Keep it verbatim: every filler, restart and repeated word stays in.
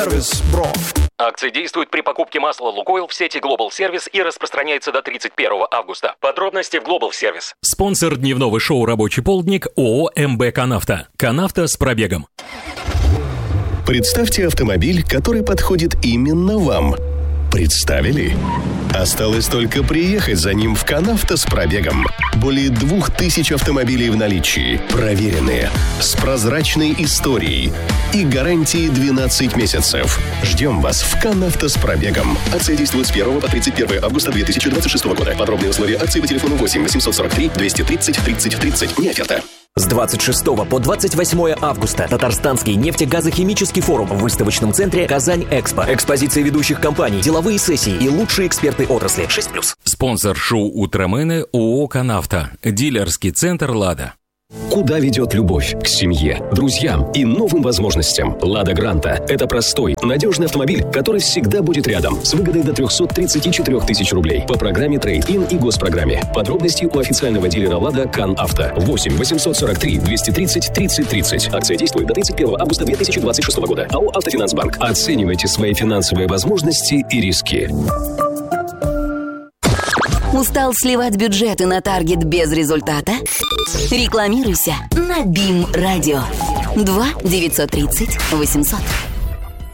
Сервис, бро. Акция действует при покупке масла «Лукойл» в сети Global Service и распространяется до тридцать первого августа. Подробности в Global Service. Спонсор дневного шоу «Рабочий полдник» ООО «МБ Канавто». Канавто с пробегом. Представьте автомобиль, который подходит именно вам. Представили? Осталось только приехать за ним в Канавто с пробегом. Более двух тысяч автомобилей в наличии. Проверенные, с прозрачной историей и гарантией двенадцать месяцев. Ждем вас в Канавто с пробегом. Акция действует с первого по тридцать первое августа две тысячи двадцать шестого года. Подробные условия акции по телефону восемь восемьсот сорок три двести тридцать тридцать тридцать. Не оферта. С двадцать шестого по двадцать восьмое августа Татарстанский нефтегазохимический форум в выставочном центре «Казань-Экспо». Экспозиции ведущих компаний, деловые сессии и лучшие эксперты отрасли. шесть плюс. Спонсор шоу «Утромены» ООО «Канавто». Дилерский центр «Лада». Куда ведет любовь? К семье, друзьям и новым возможностям. «Лада Гранта» — это простой, надежный автомобиль, который всегда будет рядом, с выгодой до триста тридцать четыре тысячи рублей по программе трейд-ин и госпрограмме. Подробности у официального дилера «Лада» КанАвто. восемь восемьсот сорок три двести тридцать тридцать тридцать. Акция действует до тридцать первого августа две тысячи двадцать шестого года. АО «Автофинансбанк». Оценивайте свои финансовые возможности и риски. Устал сливать бюджеты на таргет без результата? Рекламируйся на БИМ Радио. два девятьсот тридцать восемьсот.